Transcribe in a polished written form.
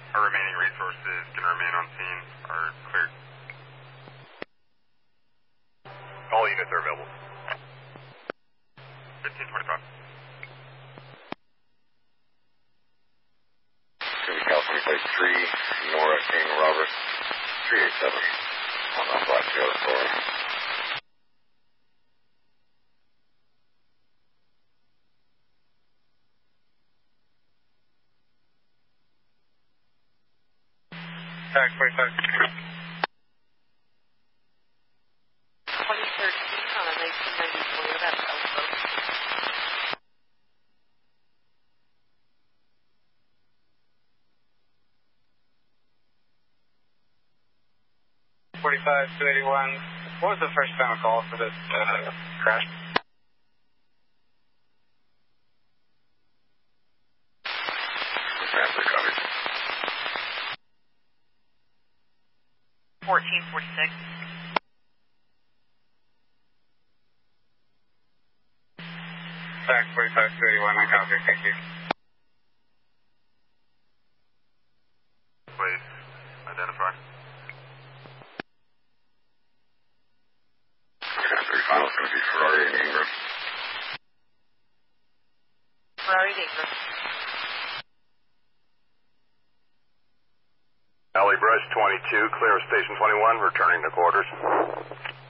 Our remaining resources can remain on scene are cleared. All units are available. 1525. California Place 3, Nora King Robert, 387. On that Black Tail Story. Tax 45. 2013 on a 1990 Toyota Elko. What was the first time I called for this crash? Transfer coverage. 1446. Tax 4531, I copy, thank you. Please, identify. Transfer final is going to be Ferrari and Ingram. Ferrari Ingram. Alley Brush 22, clear of Station 21, returning to quarters.